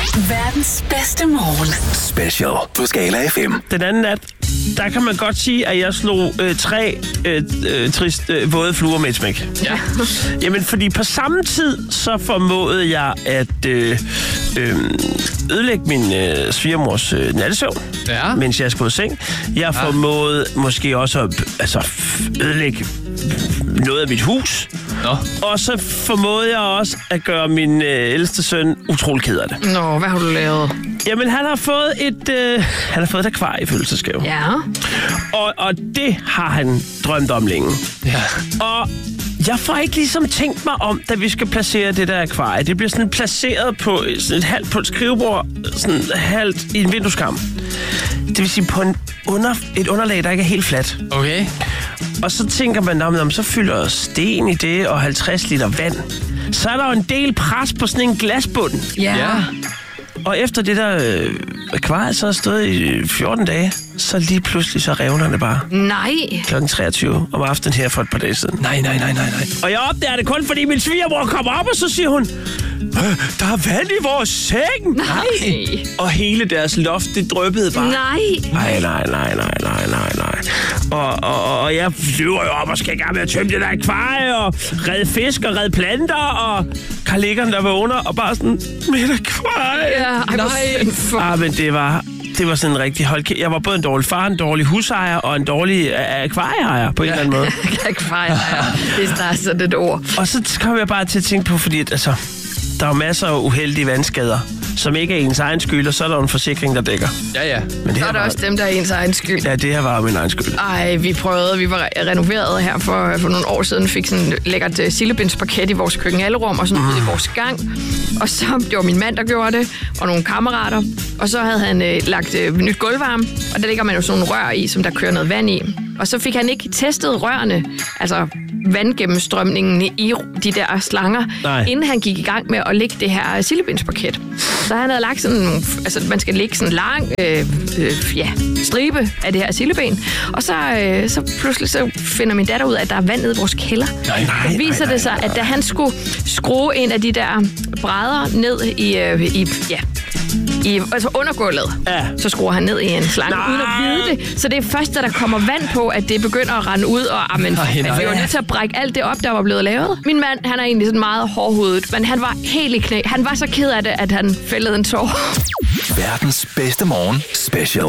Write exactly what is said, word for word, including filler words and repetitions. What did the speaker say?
Verdens bedste morgen. Special på Skala F M. Den anden nat, der kan man godt sige, at jeg slog øh, tre øh, øh, trist øh, våde fluer med et smæk. Ja. Jamen, fordi på samme tid, så formåede jeg at øh, øh, ødelægge min øh, svigermors øh, nattesøvn, Ja. mens jeg skulle i seng. Jeg formåede måske også at altså, ødelægge noget af mit hus. Nå. Og så formåede jeg også at gøre min øh, ældste søn utrolig ked af det. Nå, hvad har du lavet? Jamen, han har fået et, øh, han har fået et akvarie i fødselsdagsgave. Ja. Og, og det har han drømt om længe. Ja. Og jeg får ikke ligesom tænkt mig om, da vi skal placere det der akvarie. Det bliver sådan placeret på sådan et halvt på et skrivebord, sådan halvt i en vindueskarm. Det vil sige på en under, et underlag, der ikke er helt fladt. Okay. Og så tænker man, om så fylder sten i det og halvtreds liter vand. Så er der jo en del pres på sådan en glasbund. Ja. Ja. Og efter det der øh, akvarie så har stået i fjorten dage, så lige pludselig så revner det bare. Nej. klokken treogtyve om aftenen her for et par dage siden. Nej, nej, nej, nej, nej. Og jeg opdager det kun, fordi min svigermor kommer op, og så siger hun, øh, der er vand i vores seng. Nej. Og hele deres loft, det dryppede bare. Nej. Nej, nej, nej, nej, nej, nej, nej. Og, og, og jeg flyver jo op og skal i gang med at tømme det der akvarie, og redde fisk og redde planter, og Karl Eggeren, der vågner, og bare sådan, mit akvarie. Ja, ej, Nej. for... Ah, men det var... Det var sådan en rigtig hold. Jeg var både en dårlig far, en dårlig husejer og en dårlig øh, akvarieejer på en eller anden måde. Akvarie, ja. Det er snart sådan et ord. Og så kom jeg bare til at tænke på, fordi at, altså, der er jo masser af uheldige vandskader, som ikke er ens egen skyld, og så er der en forsikring, der dækker. Ja, ja. Men det Så her er der var, også dem, der er ens egen skyld. ja, det her var min egen skyld. Ej, vi prøvede, vi var renoveret her for, for nogle år siden, fik sådan et lækkert uh, sillebindsparket i vores køkkenalrum og sådan noget mm. i vores gang. Og så det var min mand, der gjorde det, og nogle kammerater. Og så havde han uh, lagt uh, nyt gulvvarme, og der ligger man jo sådan nogle rør i, som der kører noget vand i. Og så fik han ikke testet rørene, altså vandgennemstrømningen i de der slanger, Nej. inden han gik i gang med at lægge det her sillebindsparket. Så han havde lagt sådan nogle, altså man skal lægge sådan en lang øh, øh, ja, stribe af det her silleben. Og så, øh, så pludselig så finder min datter ud af, at der er vand nede i vores kælder. Nej, nej, Og viser nej, det sig, at da han skulle skrue en af de der brædder ned i, øh, i ja, i, altså under gulvet, Ja. så skruer han ned i en slange, Nej. uden at vide det. Så det er først, da der kommer vand på, at det begynder at rende ud, og amen, Nej, nej. vi var nødt til at brække alt det op, der var blevet lavet. Min mand, han er egentlig sådan meget hårdhudet, men han var helt i knæ. Han var så ked af det, at han fældede en tår. Verdens bedste morgen. Special